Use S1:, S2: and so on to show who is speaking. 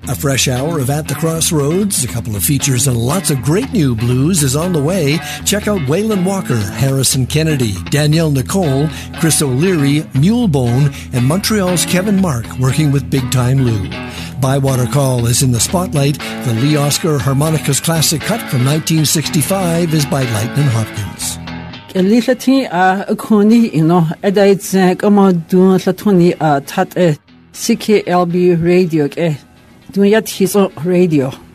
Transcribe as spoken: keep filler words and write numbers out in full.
S1: A fresh hour of At the Crossroads, a couple of features, and lots of great new blues is on the way. Check out Waylon Walker, Harrison Kennedy, Danielle Nicole, Chris O'Leary, Mulebone, and Montreal's Kevin Mark working with Big Time Lou. Bywater Call is in the spotlight. The Lee Oscar Harmonicas classic cut from nineteen sixty-five is by Lightnin' Hopkins.
S2: Elitati a Koni, you know, Edites Kamadun Latoni, a Tat C K L B radio, eh, doing yet his radio.